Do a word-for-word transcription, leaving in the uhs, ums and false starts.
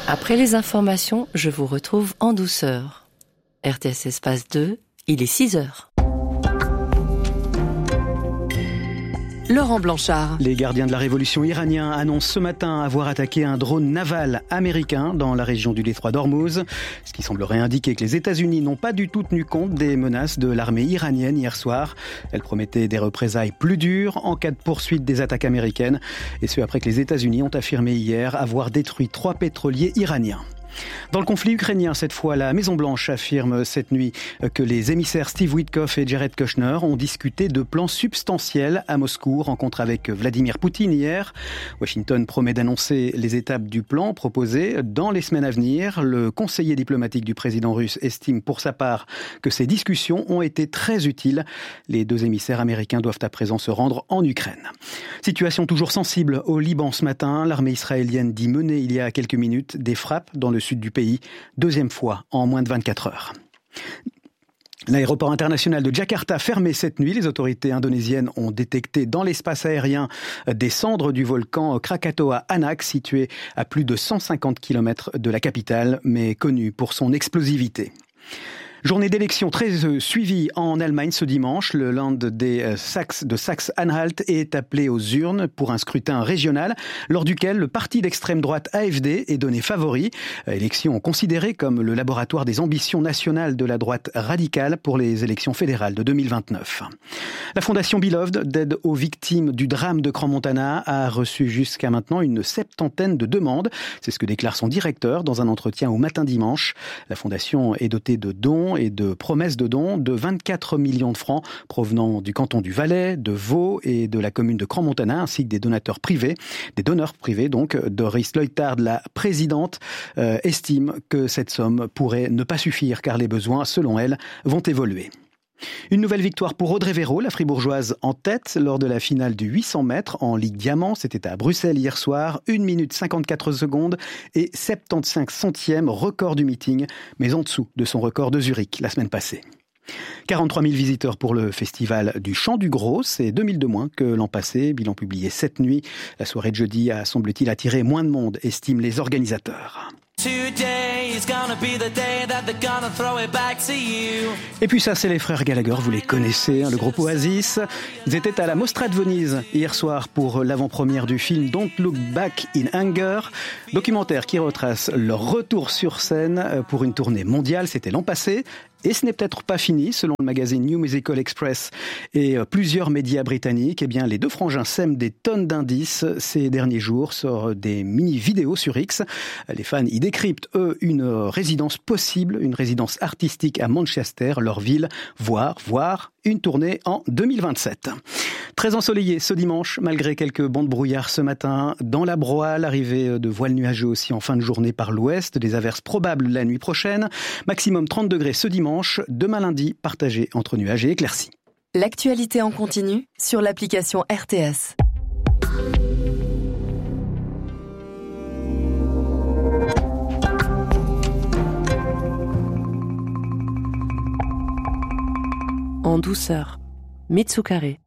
Après les informations, je vous retrouve en douceur. R T S Espace deux, il est six heures. Laurent Blanchard. Les gardiens de la révolution iraniens annoncent ce matin avoir attaqué un drone naval américain dans la région du détroit d'Ormuz, ce qui semblerait indiquer que les États-Unis n'ont pas du tout tenu compte des menaces de l'armée iranienne hier soir. Elle promettait des représailles plus dures en cas de poursuite des attaques américaines, et ce après que les États-Unis ont affirmé hier avoir détruit trois pétroliers iraniens. Dans le conflit ukrainien, cette fois, la Maison-Blanche affirme cette nuit que les émissaires Steve Witkoff et Jared Kushner ont discuté de plans substantiels à Moscou, rencontre avec Vladimir Poutine hier. Washington promet d'annoncer les étapes du plan proposé dans les semaines à venir. Le conseiller diplomatique du président russe estime pour sa part que ces discussions ont été très utiles. Les deux émissaires américains doivent à présent se rendre en Ukraine. Situation toujours sensible au Liban ce matin. L'armée israélienne dit mener il y a quelques minutes des frappes dans le sud du pays, deuxième fois en moins de vingt-quatre heures. L'aéroport international de Jakarta fermé cette nuit. Les autorités indonésiennes ont détecté dans l'espace aérien des cendres du volcan Krakatoa Anak, situé à plus de cent cinquante kilomètres de la capitale, mais connu pour son explosivité. Journée d'élection très euh, suivie en Allemagne ce dimanche. Le Land des euh, Saxe, de Saxe-Anhalt est appelé aux urnes pour un scrutin régional, lors duquel le parti d'extrême droite A F D est donné favori. Euh, élection considérée comme le laboratoire des ambitions nationales de la droite radicale pour les élections fédérales de deux mille vingt-neuf. La fondation Beloved, d'aide aux victimes du drame de Crans-Montana, a reçu jusqu'à maintenant une septantaine de demandes. C'est ce que déclare son directeur dans un entretien au Matin Dimanche. La fondation est dotée de dons et de promesses de dons de vingt-quatre millions de francs provenant du canton du Valais, de Vaud et de la commune de Crans-Montana, ainsi que des donateurs privés, des donneurs privés donc. Doris Leutard, la présidente, euh, estime que cette somme pourrait ne pas suffire car les besoins, selon elle, vont évoluer. Une nouvelle victoire pour Audrey Véro, la fribourgeoise en tête lors de la finale du huit cents mètres en Ligue Diamant. C'était à Bruxelles hier soir, une minute cinquante-quatre secondes et soixante-quinze centièmes record du meeting, mais en dessous de son record de Zurich la semaine passée. quarante-trois mille visiteurs pour le festival du Chant du Gros, c'est deux mille de moins que l'an passé, bilan publié cette nuit. La soirée de jeudi a, semble-t-il, attiré moins de monde, estiment les organisateurs. Et puis ça, c'est les frères Gallagher, vous les connaissez, hein, le groupe Oasis. Ils étaient à la Mostra de Venise hier soir pour l'avant-première du film Don't Look Back in Anger, documentaire qui retrace leur retour sur scène pour une tournée mondiale, c'était l'an passé. Et ce n'est peut-être pas fini, selon le magazine New Musical Express et plusieurs médias britanniques. Eh bien, les deux frangins sèment des tonnes d'indices ces derniers jours sur des mini-vidéos sur X. Les fans y décryptent, eux, une résidence possible, une résidence artistique à Manchester, leur ville, voire, voire une tournée en deux mille vingt-sept. Très ensoleillé ce dimanche, malgré quelques bancs de brouillard ce matin. Dans la Broye, l'arrivée de voiles nuageux aussi en fin de journée par l'ouest. Des averses probables la nuit prochaine. Maximum trente degrés ce dimanche. Demain lundi, partagé entre nuages et éclaircies. L'actualité en continu sur l'application R T S. En douceur, Mitsukare.